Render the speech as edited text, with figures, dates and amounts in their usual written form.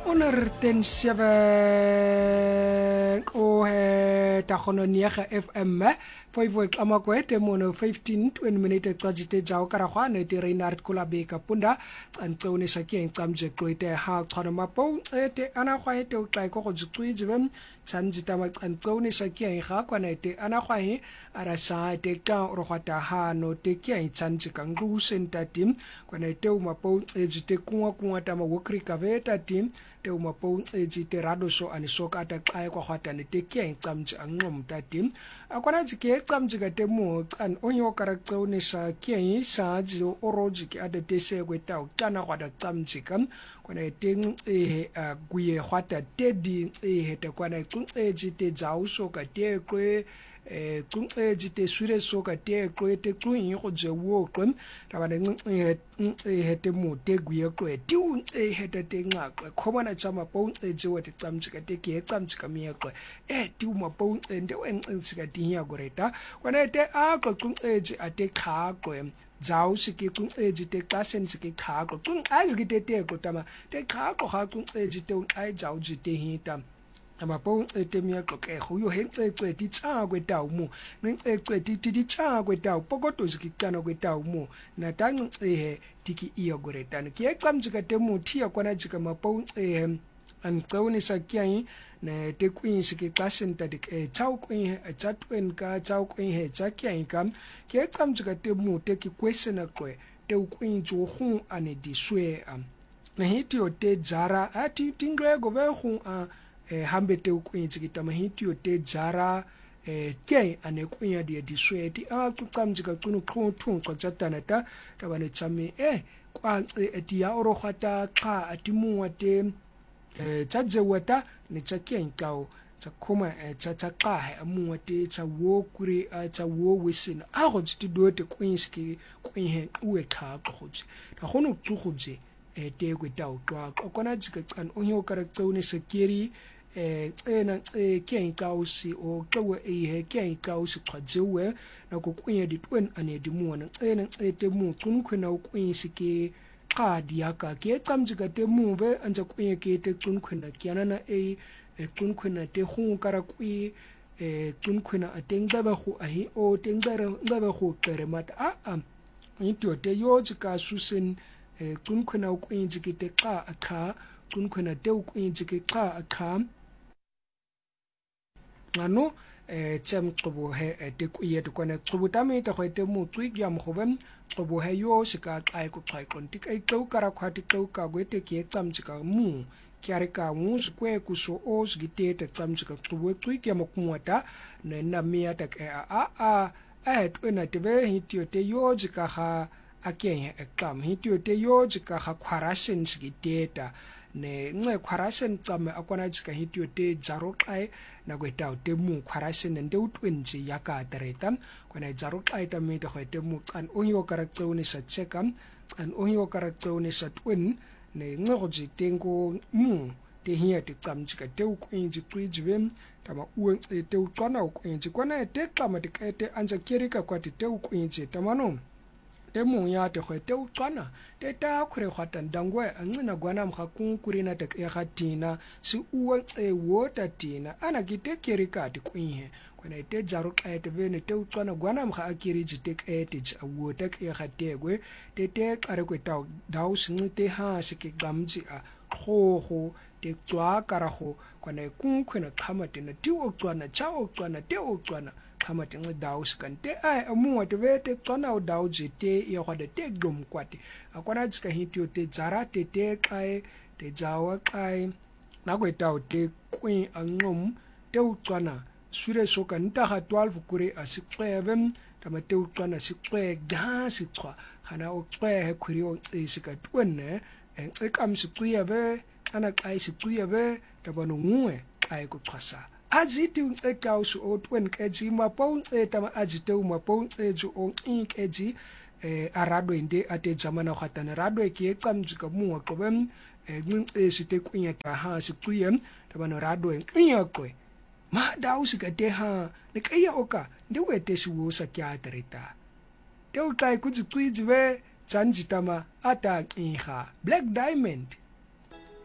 107 o he ta khono niega FM foi voi klama ko ete mono 15-20 minute tsajite jaw kara khwane te Reinhard Kulabe ka punda antone sakeng tsamje kloite ha khona mapo ete ana khwa ete o tla ko go tsui jibem tsanjita ma antone sakeng ga kwana ete ana khwa he ara sa ete ka ro khata ha no te ke tsanji ka ngru senta tim kwana ete o mapo ejite kunwa ta ma wokri ka veta tim te umapo ejite rado so anisoka ata xaye kwa khwata ne te ke tsamji angqom tatim akwana jike tsamji ka te mo an onyo karakter ne sa ke sa ji oroji ke ata te se kweta ukana kwada tsamji kam kwana te guye khwata te di hete kwana ejite jauso ka te kwe jite sure so ka te kwe te tsuin go je wo kwen ta ba ne hete mo te guye kwe tu hete te nga khomana chama po je wa te tsamji ka te ke tsamji ka mi kwe tu ma po nde wen tsika ti ya goreta kwana te a ko je ate kha kwe jao sike jite klasen sike kha ko as gite te ko tama te kha ko ha jite ai jao jite hita amapo etemia xoke go yo hentse ti tsa kwetao mo nentse ti tsa kwetao pokoto zikicana kwetao mo na tang tiki iyo goretana ki examjika temu tia kwana jika mapo antoni sakiai na te queen sike klasen ta de chau queen chatwen ka chau queen he chakiai kam ki examjika temu te ki question akwe te queen jo hu ane di swe na hitio te jara ati tingwe go ve hu hambe te ukwinzi kitama hitio te jara ke ane kunya dia disweti tsamjika tsunu khonthung tsatsatana ta tabane tsame kwa eti ya oro khata kha atimuwa te tsadzewata ne tsakeng kao tsakhoma tsatsaqa amuwa te tsawo kuri tsawo wisina go tsi dote kwinski kwinhe uwe kha khotsi ta khono tsuguje te kwetao kwa kona jika tsan onyo karakter sekiri ena ke kausi o tlowe he ke kausi qhajewe na ko kwinya ditwen ane dimuona ena te mu tsunkhwena o kwinsi ke qadi yaka ke tsamjika te mu ve anja kwinya ke te tsunkhwena kyana na tsunkhwena te khu kara kwi tsunkhwena atengaba khu ahi o tengara ngaba khu tere mata intio te yojika susen tsunkhwena o kwinji ke te qa akha tsunkhwena te o kwinji ke qa akha ngano tsem qobo he te kuye te kwana qobo tame te khoite mo tsui ya mo gobem qobo he yo sika kai ko tsai konti kai tlo kara khwati tlo ka go te ke tsamjika mu kyare ka mu skwe ku so o sgite te tsamjika qobo tsui ya mo kumwata ne na mia ta to na te ve hitio te yo jika ha akeng ekam hitio te yo jika ha khwarasen sgite ta ne nce khwarasen tsame akwana jika hitio te jaro kai na kwetao te mu khwarasen nde utwenji yaka tereta kwana jaro kai ta me te khoite mu kan onyo karakter ne sa chekam an onyo karakter ne sa twin ne nce go jitengo mu te hiya te tsamjika te ukwinji kwijibem tama uwe te utwana ukwinji kwana te klama te kaite anja kirika kwa te ukwinji tamano te mu ya te khoite utwana te ta khure khwata ndangwe ancina gwana mkhakun kurina te ya khatina si uwe wota tina ana kite kirika ti kwinhe kwana te jaro kaite vene te utwana gwana mkha akiri jite kaite wota ya khategwe te kare kweta daw sinite ha sike gamji khoho te tswa karaho kwana kunkhwena khamatena ti utwana cha utwana te utwana khamate ngi daw sikante amuwa te vete tswana o daw jete ya kwada te glom kwate akwana jika hitio te jara te kai te jawa kai na kweta o te kwin angom te utswana sure soka nta ha 12 kure asiqwebem tamate utswana siqwe ga siqwa khana o tswe he khuri o isika twenne ekam siqwebe ana kai siqwebe tabano ngwe kai ku xasa ajiti uncekawusu o 20 kg mapo tama ajite mapo ju o kg arado inde ate jamana khatana rado ke tsamjika mu qobem site kunya ta ha sikuyem tabano rado kunya kwe ma dausi ka te ha ne kaya oka ndi wete siwo sakya tereta te ukai kujijiwe chanjitama ata inha black diamond